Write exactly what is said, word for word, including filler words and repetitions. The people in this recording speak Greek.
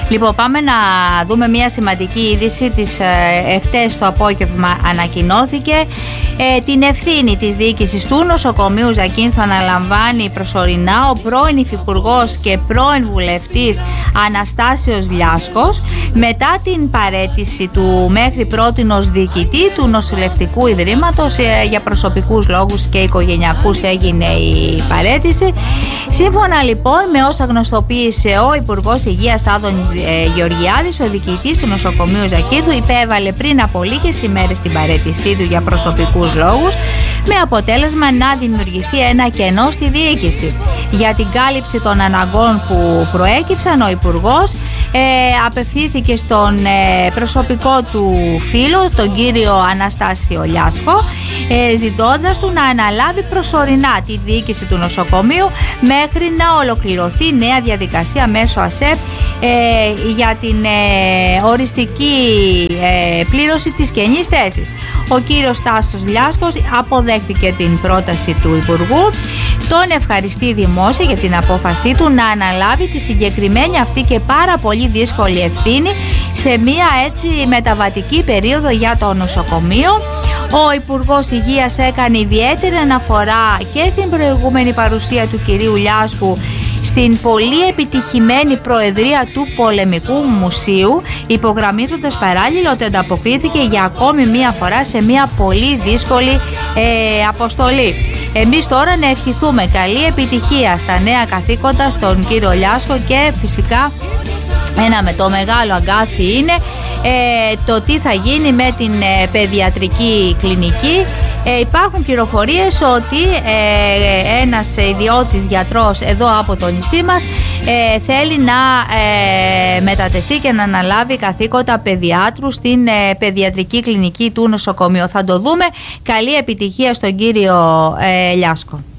Λοιπόν, πάμε να δούμε μια σημαντική είδηση της ε, εχτες το απόγευμα ανακοινώθηκε. Ε, την ευθύνη της διοίκησης του νοσοκομείου Ζακίνθου αναλαμβάνει προσωρινά ο πρώην υφυπουργός και πρώην βουλευτής Αναστάσιος Λιάσκος, μετά την παραίτηση του μέχρι πρότινος διοικητή του νοσηλευτικού ιδρύματος. Ε, για προσωπικούς λόγους και οικογενειακούς έγινε η παραίτηση. Σύμφωνα λοιπόν με όσα γνωστοποίησε ο Υπουργός Υγείας Άδωνης ε, Γεωργιάδης, ο διοικητής του νοσοκομείου Ζακίνθου υπέβαλε πριν από λίγες ημέρες την παραίτησή του για προσωπικούς λόγους, με αποτέλεσμα να δημιουργηθεί ένα κενό στη διοίκηση. Για την κάλυψη των αναγκών που προέκυψαν, ο Υπουργός ε, απευθύνθηκε στον ε, προσωπικό του φίλο, τον κύριο Αναστάσιο Λιάσκο, ε, ζητώντας του να αναλάβει προσωρινά τη διοίκηση του νοσοκομείου μέχρι να ολοκληρωθεί νέα διαδικασία μέσω ΑΣΕΠ ε, για την ε, οριστική ε, πλήρωση της κενής θέσης. Ο κύριος Τάσος Λιάσκος αποδέχτηκε την πρόταση του Υπουργού, τον ευχαριστεί δημόσια για την απόφασή του να αναλάβει τη συγκεκριμένη αυτή και πάρα πολύ δύσκολη ευθύνη σε μια έτσι μεταβατική περίοδο για το νοσοκομείο. Ο Υπουργός Υγείας έκανε ιδιαίτερη αναφορά και στην προηγούμενη παρουσία του κυρίου Λιάσκου στην πολύ επιτυχημένη προεδρία του Πολεμικού Μουσείου, υπογραμμίζοντας παράλληλα ότι ανταποκρίθηκε για ακόμη μία φορά σε μία πολύ δύσκολη ε, αποστολή. Εμείς τώρα να ευχηθούμε καλή επιτυχία στα νέα καθήκοντα στον κύριο Λιάσκο και φυσικά ένα με το μεγάλο αγκάθι είναι ε, το τι θα γίνει με την ε, παιδιατρική κλινική. Ε, υπάρχουν πληροφορίες ότι ε, ένας ιδιώτης γιατρός εδώ από το νησί μας ε, θέλει να ε, μετατεθεί και να αναλάβει καθήκοντα παιδιάτρου στην ε, παιδιατρική κλινική του νοσοκομείου. Θα το δούμε. Καλή επιτυχία στον κύριο ε, Λιάσκο.